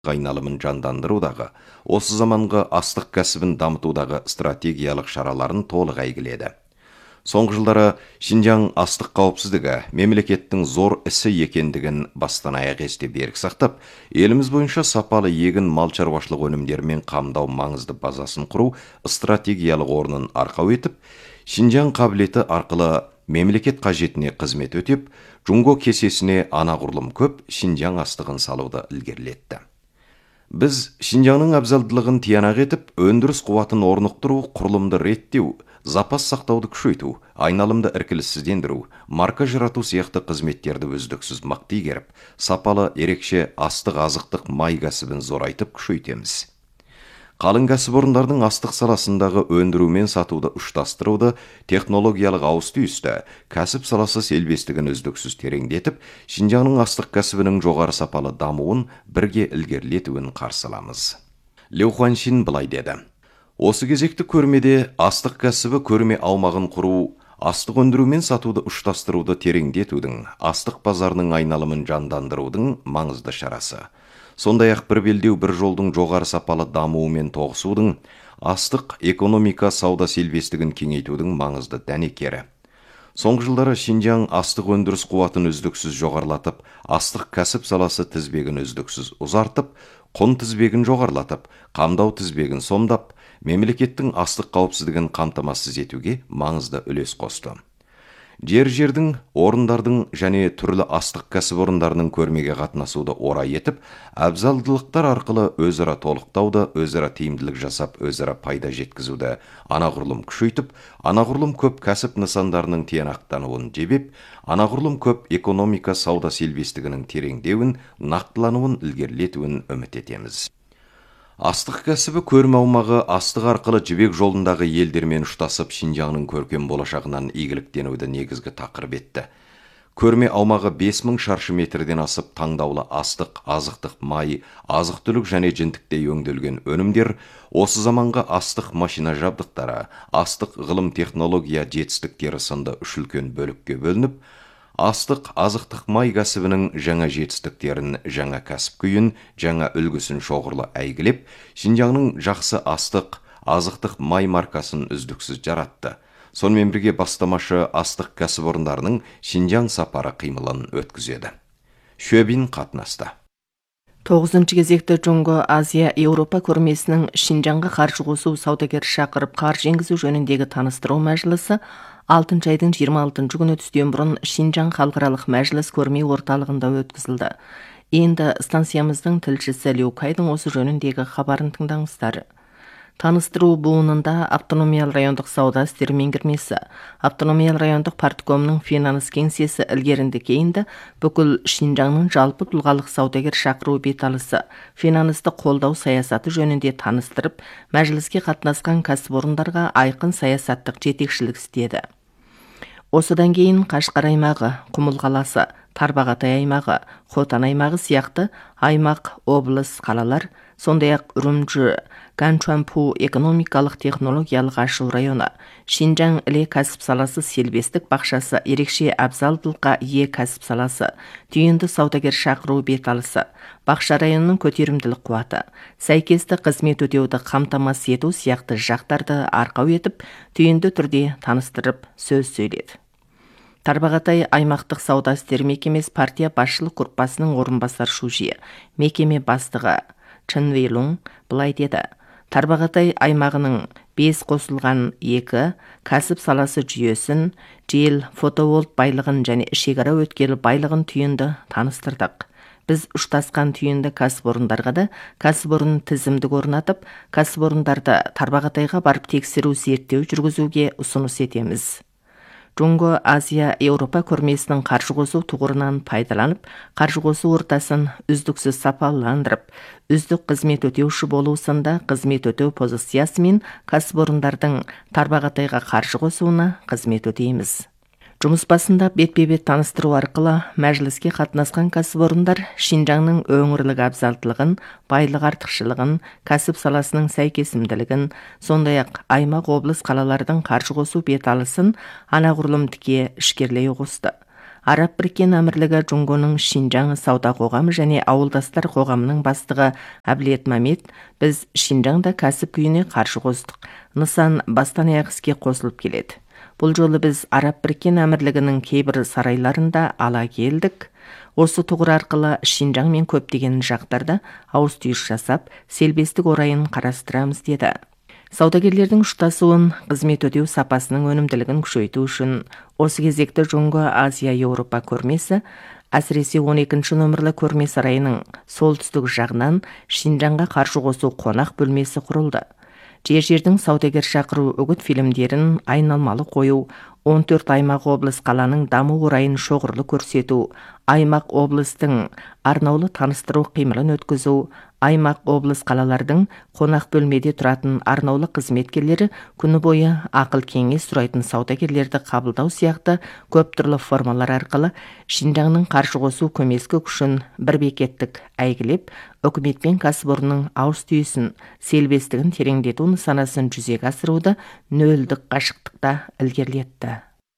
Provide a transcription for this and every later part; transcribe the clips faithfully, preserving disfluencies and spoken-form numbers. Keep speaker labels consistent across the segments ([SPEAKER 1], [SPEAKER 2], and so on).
[SPEAKER 1] айналымын жандандырудағы, осы заманғы астық кәсібін дамытудағы стратегиялық шараларын толық әйгіледі. Соңғы жылдары Шинжаң астық қауіпсіздігі мемлекеттің зор ісі екендігін бастан аяқ есте берік сақтап, еліміз бойынша сапалы егін мал шаруашылық өнімдерімен қамдау маңызды базасын құру стратегиялық орнын арқау етіп, Шинжаң қабілеті арқылы мемлекет қажетіне қызмет өтеп, Джунго кесесіне анағұрлым көп Шинжаң астығын салуды ілгерілетті. Біз Шинжаңның абзалдылығын тиянақ етіп, өндіріс қуатын орнықтыру, құрылымды реттеу, запас сақтауды күшейту, айналымды іркіліссіздендіру, марка жарату сияқты қызметтерді үздіксіз мықты игеріп, сапалы ерекше астық азықтық май кәсібін зорайтып күшейтеміз. Қалың кәсіпорындардың астық саласындағы өндіру мен сатуды ұштастыруды, технологиялық ауыс-түйісті, кәсіп саласы селбестігін үздіксіз тереңдетіп, Шинжаңның астық кәсібінің жоғары сапалы дамуын бірге ілгерілетуін қарсы аламыз. Лю Хуаншин былай деді: осы кезекті көрмеде астық кәсібі көрме аумағын құру, астық өндіру мен сатуды ұштастыруды тереңдетудің, астық базарының айналымын жандандырудың маңызды шарасы. Сондай-ақ бір белдеу бір жолдың жоғары сапалы дамуымен тоғысудың, астық экономика сауда селбестігін кеңейтудің маңызды дәнекері. Соңғы жылдары Шинжаң астық өндіріс қуатын үздіксіз жоғарылатып, астық кәсіп саласы тізбегін үздіксіз ұзартып, құн тізбегін жоғарылатып, қамдау тізбегін сомдап, мемлекеттің астық қауіпсіздігін қамтамасыз етуге маңызды үлес қосты. Жер-жердің, орындардың және түрлі астық кәсіпорындарының көрмеге қатынасуды орай етіп, абзалдылықтар арқылы өзара толықтауды, өзара тиімділік жасап, өзара пайда жеткізуді анағұрлым күшейтіп, анағұрлым көп кәсіп нысандарының тиянақтануын жебеп, анағұрлым көп экономика сауда селбестігінің тереңдеуін, нақтылануын ілгерілетуін үміт етеміз. Астық кәсібі көрме аумағы астық арқылы жібек жолындағы елдермен ұштасып, Шинжаңның көркем болашағынан игіліктенуді негізгі тақырып етті. Көрме аумағы бес мың шаршы метрден асып, таңдаулы астық, азықтық май, азық-түлік және жентікте өңделген өнімдер, осы заманғы астық машина жабдықтары, астық ғылым технология жетістіктері сынды үш үлкен бөлікке бөлініп, астық азықтық май кәсібінің жаңа жетістіктерін, жаңа кәсіп күйін, жаңа үлгісін шоғырлы әйгілеп, Шинжаңның жақсы астық, азықтық май маркасын үздіксіз жаратты. Сонымен бірге бастамашы астық кәсіпорындарының Шинжаң сапары қимылын өткізеді. Шөбин қатынасты.
[SPEAKER 2] тоғызыншы кезекті Джунго Азия Еуропа көрмесінің Шинжаңға қаржы қосу саудагер шақырып қаржы енгізу жөніндегі таныстыру мәжілісі алтыншы айдың жиырма алтыншы күні түстен бұрын Шинжаң халықаралық мәжіліс көрме орталығында өткізілді. Енді станциямыздың тілшісі Лю Кайдың осы жөніндегі хабарын тыңдаңыздар. Таныстыру буынында автономиялы райондық сауда істері меңгермесі, автономиялы райондық парткомның финанс кеңсесі ілгерінді кейінді бүкіл Шинжаңның жалпы тұлғалық саудагер шақыру беталысы, финансты қолдау саясаты жөнінде таныстырып, мәжіліске қатынасқан кәсіпорындарға айқын саясаттық жетекшілік істеді. Осыдан кейін Қашқар аймағы, Құмыл қаласы, Тарбағатай аймағы, Хотан аймағы сияқты аймақ, облыс, қалалар, сондай-ақ Үрімжі, Ганчуанпу экономикалық технологиялық ашылу районы, Шинжаң іле кәсіп саласы селбестік бақшасы, ерекше абзалдылыққа ие кәсіп саласы, түйінді саудагер шақыру беталысы, бақша районының көтерімділік қуаты, сәйкесті қызмет өтеуді қамтамасыз ету сияқты жақтарды арқау етіп, түйінді түрде таныстырып сөз сөйледі. Тарбағатай аймақтық сауда істері мекемесі партия басшылық группасының орынбасар шужие, мекеме бастығы Чын Вейлун былай деді: Тарбағатай аймағының бес қосылған екі кәсіп саласы жүйесін, жел, фотоволт байлығын және шекара өткелі байлығын түйінді таныстырдық. Біз ұштасқан түйінді кәсіпорындарға да кәсіпорын тізімдік орнатып, кәсіпорындарды Тарбағатайға барып тексеру зерттеу жүргізуге ұсыныс етеміз. Джунго Азия Еуропа көрмесінің қаржы қосу тұғырынан пайдаланып, қаржы қосу ортасын үздіксіз сапаландырып, үздік қызмет өтеуші болу сынды қызмет өтеу позициясымен кәсіпорындардың Тарбағатайға қаржы қосуына қызмет өтейміз. Жұмыс басында бетпе-бет таныстыру арқылы мәжіліске қатынасқан кәсіпорындар Шинжаңның өңірлік абзалдылығын, байлық артықшылығын, кәсіп саласының сәйкесімділігін, сондай-ақ аймақ, облыс, қалалардың қаржы қосу беталысын анағұрлым тіке ішкерлей қосты. Араб Біріккен Әмірлігі Джунгоның Шинжаң сауда қоғамы және ауылдастар қоғамының бастығы Әбілет Мамет, біз Шинжаңда кәсіп күйіне қаржы қостық. Нысан бастан аяқ іске қосылып келеді. Бұл жолы біз Араб Біріккен Әмірлігінің кейбір сарайларында ала келдік. Осы тұғыр арқылы Шинжаң мен көптеген жақтарда ауыз түйіс жасап, селбестік орайын қарастырамыз деді. Саудагерлердің ұштасуын, қызмет өтеу сапасының өнімділігін күшейту үшін осы кезекті Джунго Азия Еуропа көрмесі, әсіресе он екінші нөмірлі көрме сарайының солтүстік жағынан Шинжаңға қаржы қосу қонақ бөлмесі құрылды. Жер-жердің саудагер шақыру үгіт фильмдерін айналмалы қою, он төрт аймақ облыс қаланың даму орайын шоғырлы көрсету, аймақ облыстың арнаулы таныстыру қимылын өткізу, аймақ облыс қалалардың қонақ бөлмеде тұратын арнаулы қызметкерлері күні бойы ақыл кеңес сұрайтын саудагерлерді қабылдау сияқты көп түрлі формалар арқылы Шинжаңның қаржы қосу көмескі күшін бір бекеттік әйгілеп, үкімет пен кәсіпорынның ауыз түйісін, селбестігін тереңдету нысанасын жүзеге асыруды нөлдік қашықтықта ілгерілетті.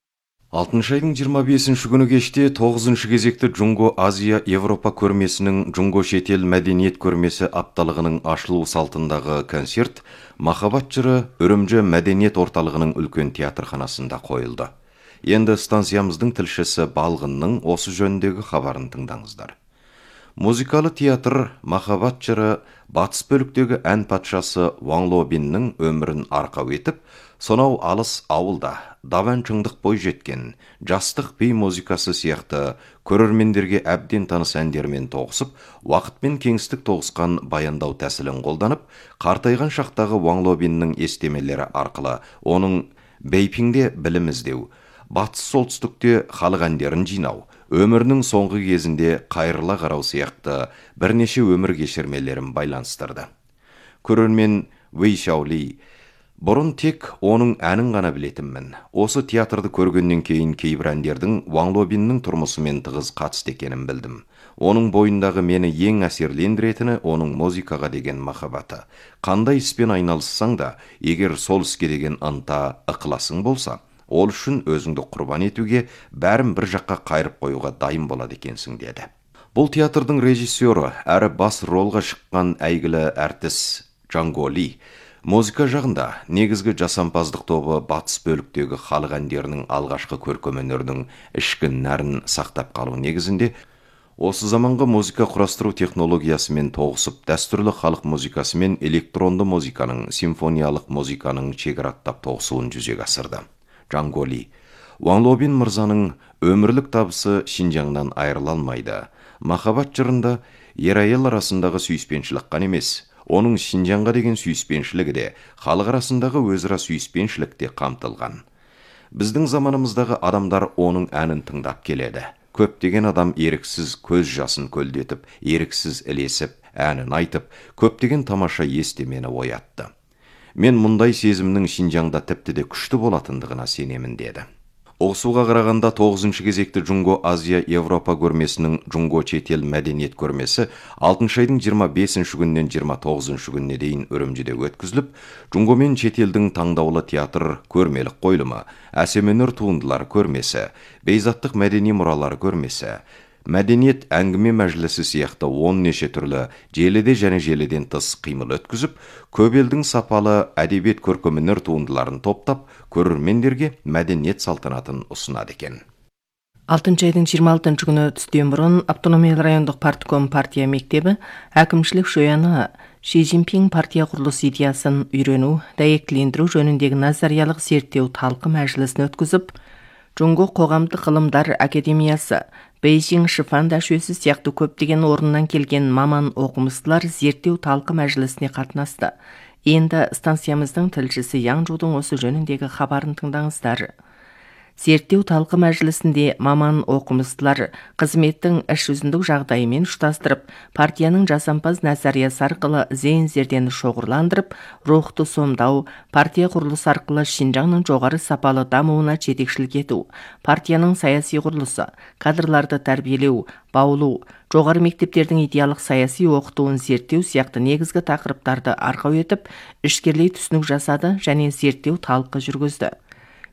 [SPEAKER 1] алтыншы айдың жиырма бесінші күні кеште тоғызыншы кезекті Джунго Азия Европа көрмесінің Джунго шетел мәдениет көрмесі апталығының ашылу салтындағы концерт Махаббат жыры Үрімжі мәдениет орталығының үлкен театрханасында қойылды. Енді станциямыздың тілшісі Балғынның осы жөніндегі хабарын тыңдаңыздар. Музыкалы театр Махаббат жыры батыс бөліктегі ән патшасы Ван Лобиннің өмірін арқау етіп, сонау алыс ауылда даван шыңдық бой жеткен жастық би музыкасы сияқты көрермендерге әбден таныс әндермен тоғысып, уақыт пен кеңістік тоғысқан баяндау тәсілін қолданып, қартайған шақтағы Ван Лобиннің естемелері арқылы оның бейпиңде білім іздеу, батыс солтүстікте халық әндерін жинау, өмірінің соңғы кезінде қайырыла қарау сияқты бірнеше өмір кешірмелерін байланыстырды. Көрермен Вэй Шаули: бұрын тек оның әнін ғана білетінмін. Осы театрды көргеннен кейін кейбір әндердің Ван Лобиннің тұрмысымен тығыз қатысты екенін білдім. Оның бойындағы мені ең әсерлендіретіні оның музыкаға деген махаббаты. Қандай іспен айналыссаң да, егер сол іске деген ынта, ықыласың болса, ол үшін өзіңді құрбан етуге, бәрін бір жаққа қайырып қоюға дайын болады екенсің деді. Бұл театрдың режиссері әрі бас ролға шыққан әйгілі әртіс Джанго Ли музыка жағында негізгі жасампаздық тобы батыс бөліктегі халық әндерінің алғашқы көркемөнердің ішкі нәрін сақтап қалу негізінде осы заманғы музыка құрастыру технологиясымен тоғысып, дәстүрлі халық музыкасы мен электронды музыканың, симфониялық музыканың шекараттап тоғысуын жүзеге асырды. Джанго Ли: Ван Лобин мырзаның өмірлік табысы Шинжаңнан айырыла алмайды. Махаббат жырында ер-әйел арасындағы сүйіспеншілік қана емес, оның Шинжаңға деген сүйіспеншілігі де, халық арасындағы өзара сүйіспеншілік те қамтылған. Біздің заманымыздағы адамдар оның әнін тыңдап келеді. Көптеген адам еріксіз көз жасын көлдетіп, еріксіз ілесіп, әнін айтып, көптеген тамаша естемені оятты. Мен мұндай сезімнің Шинжаңда тіпті де күшті болатындығына сенемін деді. Оғысуға қарағанда тоғызыншы кезекті Джунго Азия Европа көрмесінің Джунго шетел мәдениет көрмесі алтыншы айдың жиырма бесінші күннен жиырма тоғызыншы күніне дейін Үрімжіде өткізіліп, Джунго мен шетелдің таңдаулы театр көрмелік қойылымы, әсемөнер туындылар көрмесі, бейзаттық мәдени мұралар көрмесі, мәдениет әңгіме мәжілісі сияқты он неше түрлі желіде және желіден тыс қимыл өткізіп, көп елдің сапалы әдебиет көркемөнер туындыларын топтап, көрермендерге мәдениет салтанатын ұсынады екен.
[SPEAKER 2] алтыншы айдың жиырма алтыншы күні түстен бұрын автономиялы райондық партком партия мектебі әкімшілік шояны Ши Цзиньпин партия құрылыс идеясын үйрену, дәйектілендіру жөніндегі назариялық зерттеу талқы мәжілісін өткізіп, Джунго қоғамдық ғылымдар академиясы, Бейжің Шифан дәшөсі сияқты көптеген орыннан келген маман оқымыстылар зерттеу талқы мәжілісіне қатынасты. Енді станциямыздың тілшісі Яң Жудың осы жөніндегі хабарын тыңдаңыздар. Зерттеу талқы мәжілісінде маман оқымыстылар қызметтің іс жүзіндік жағдайымен ұштастырып, партияның жасампаз назариясы арқылы зейін-зердені шоғырландырып, рухты сомдау, партия құрылысы арқылы Шинжаңның жоғары сапалы дамуына жетекшілік ету, партияның саяси құрылысы, кадрларды тәрбиелеу, баулу, жоғары мектептердің идеялық саяси оқытуын зерттеу сияқты негізгі тақырыптарды арқау етіп, ішкерлей түсінік жасады және зерттеу талқы жүргізді.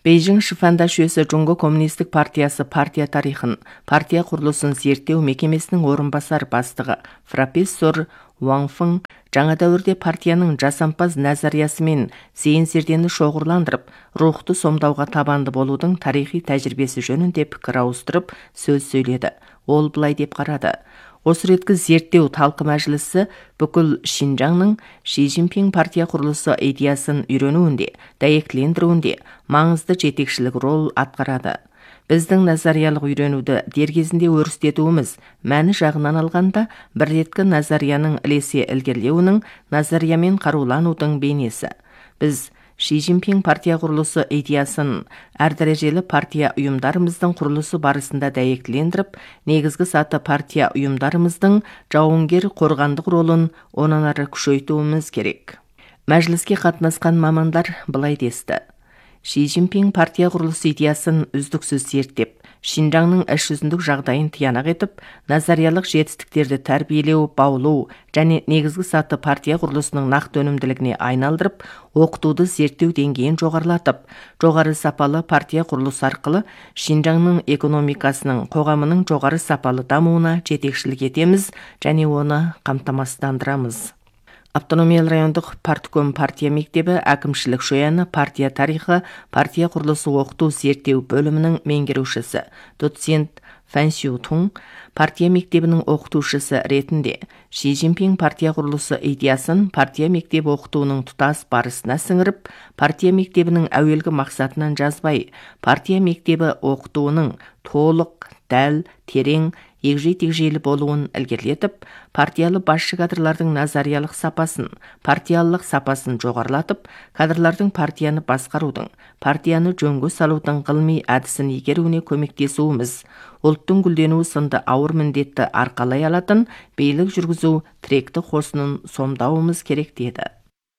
[SPEAKER 2] Бейжің Шифанда жүйесі Жунго Коммунистік партиясы партия тарихын, партия құрылысын зерттеу мекемесінің орынбасар бастығы профессор Ван Фың жаңа дәуірде партияның жасампаз назариясы мен зейін зердені шоғырландырып, рухты сомдауға табанды болудың тарихи тәжірибесі жөнінде пікір ауыстырып сөз сөйледі. Ол былай деп қарады: осы реткі зерттеу талқы мәжілісі бүкіл Шинжаңның Ши Цзиньпин партия құрылысы идеясын үйренуінде, дәйектілендіруінде маңызды жетекшілік рол атқарады. Біздің назариялық үйренуді дер кезінде өрістетуіміз мәні жағынан алғанда бір реткі назарияның ілесе ілгерілеуінің, назариямен қаруланудың бейнесі. Біз Ши Цзиньпин партия құрылысы идеясын әр дәрежелі партия ұйымдарымыздың құрылысы барысында дәйектілендіріп, негізгі саты партия ұйымдарымыздың жауынгер қорғандық ролын онан ары күшейтуіміз керек. Мәжіліске қатынасқан мамандар былай десті: Ши Цзиньпин партия құрылысы идеясын үздіксіз зерттеп, Шинжаңның іс жүзіндік жағдайын тиянақ етіп, назариялық жетістіктерді тәрбиелеу, баулу және негізгі саты партия құрылысының нақты өнімділігіне айналдырып, оқытуды зерттеу деңгейін жоғарылатып, жоғары сапалы партия құрылысы арқылы Шинжаңның экономикасының, қоғамының жоғары сапалы дамуына жетекшілік етеміз және оны қамтамасыздандырамыз. Автономиялы райондық партком партия мектебі әкімшілік шояны партия тарихы, партия құрылысы оқыту зерттеу бөлімінің меңгерушісі доцент Фан Сю Тун партия мектебінің оқытушысы ретінде Ши Цзиньпин партия құрылысы идеясын партия мектебі оқытуының тұтас барысына сіңіріп, партия мектебінің әуелгі мақсатынан жазбай, партия мектебі оқытуының толық, дәл, терең, егжей-тегжейлі болуын ілгерілетіп, партиялы басшы кадрлардың назариялық сапасын, партиялық сапасын жоғарылатып, кадрлардың партияны басқарудың, партияны жөнге салудың ғылыми әдісін игеруіне көмектесуіміз, ұлттың гүлденуі сынды ауыр міндетті арқалай алатын билік жүргізу тіректі қосынын сомдауымыз керек деді.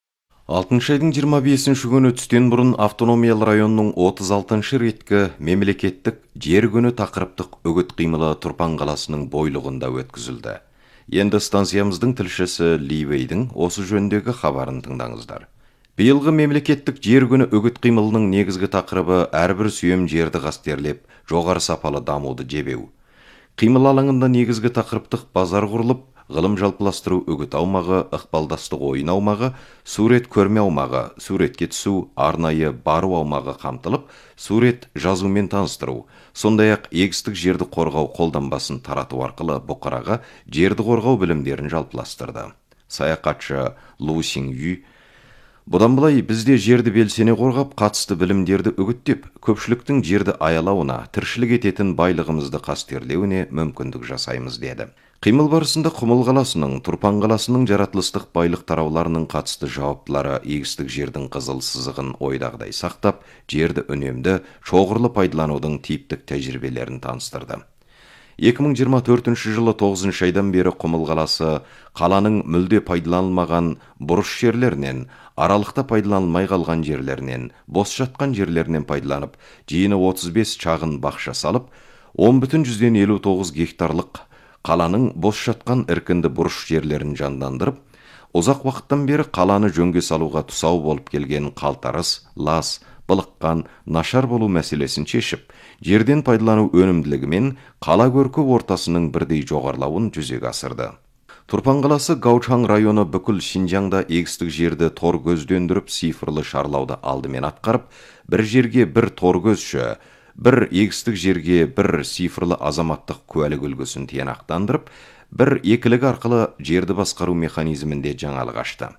[SPEAKER 1] алтыншы айдың жиырма бесінші күні түстен бұрын автономиялы районның отыз алтыншы реткі мемлекеттік жер күні тақырыптық үгіт қимылы Тұрпан қаласының бойлығында өткізілді. Енді станциямыздың тілшісі Ли Вейдің осы жөндегі хабарын тыңдаңыздар. Биылғы мемлекеттік жер күні үгіт қимылының негізгі тақырыбы әрбір сүйем жерді қастерлеп, жоғары сапалы дамуды жебеу. Қимыл алаңында негізгі тақырыптық базар құрылып, ғылым жалпыластыру үгіт аумағы, ықпалдастық ойын аумағы, сурет көрме аумағы, суретке түсу, арнайы бару аумағы қамтылып, сурет жазумен таныстыру, сондай-ақ егістік жерді қорғау қолданбасын тарату арқылы бұқараға жерді қорғау білімдерін жалпыластырды. Саяхатшы Лу Син Ю: бұдан былай бізде жерді белсене қорғап, қатысты білімдерді үгіттеп, көпшіліктің жерді аялауына, тіршілік ететін байлығымызды қастерлеуіне мүмкіндік жасаймыз деді. Қимыл барысында Құмыл қаласының, Тұрпан қаласының жаратылыстық байлық тарауларының қатысты жауаптылары егістік жердің қызыл сызығын ойдағыдай сақтап, жерді үнемді, шоғырлы пайдаланудың типтік тәжірибелерін таныстырды. екі мың жиырма төртінші жылы тоғызыншы айдан бері Құмыл қаласы қаланың мүлде пайдаланылмаған бұрыш жерлерінен, аралықта пайдаланылмай қалған жерлерінен, бос жатқан жерлерінен пайдаланып, жиыны отыз бес шағын бақша салып, он бүтін жүзден елу тоғыз гектарлық қаланың бос жатқан іркінді бұрыш жерлерін жандандырып, ұзақ уақыттан бері қаланы жөнге салуға тұсау болып келген қалтарыс, лас, былыққан, нашар болу мәселесін шешіп, жерден пайдалану өнімділігімен қала көркі ортасының бірдей жоғарылауын жүзеге асырды. Тұрпан қаласы Гаучан районы бүкіл Шинжаңда егістік жерді тор көздендіріп, цифрлы шарлауды алдымен атқарып, бір жерге бір тор көзші, бір егістік жерге бір цифрлы азаматтық куәлік үлгісін тиянақтандырып, бір екілік арқылы жерді басқару механизмінде жаңалық ашты.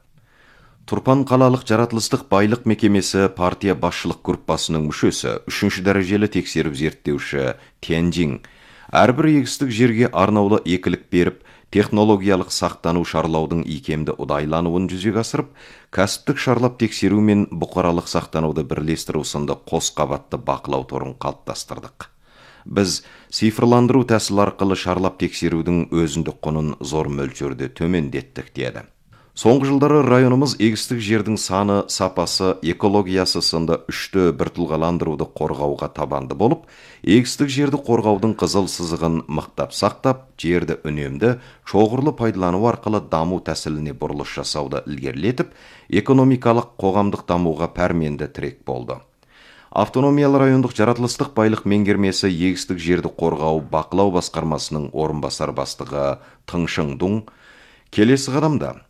[SPEAKER 1] Тұрпан қалалық жаратылыстық байлық мекемесі партия басшылық группасының мүшесі, үшінші дәрежелі тексеріп зерттеуші Тянжин әрбір егістік жерге арнаулы екілік беріп, технологиялық сақтану шарлаудың икемді ұдайлануын жүзеге асырып, кәсіптік шарлап тексеру мен бұқаралық сақтануды бірлестіру сынды қос қабатты бақылау торын қалыптастырдық. Біз цифрландыру тәсіл арқылы шарлап тексерудің өзіндік құнын зор мөлшерде төмендеттік деді. Соңғы жылдары районымыз егістік жердің саны, сапасы, экологиясы сынды үшті біртұлғаландыруды қорғауға табанды болып, егістік жерді қорғаудың қызыл сызығын мықтап сақтап, жерді үнемді, шоғырлы пайдалану арқылы даму тәсіліне бұрылыш жасауды ілгерілетіп, экономикалық қоғамдық дамуға пәрменді тірек болды. Автономиялы райондық жаратылыстық байлық меңгермесі егістік жерді қорғау бақылау басқармасының орынбасар бастығы Тыңшың Дуң келесі қадамда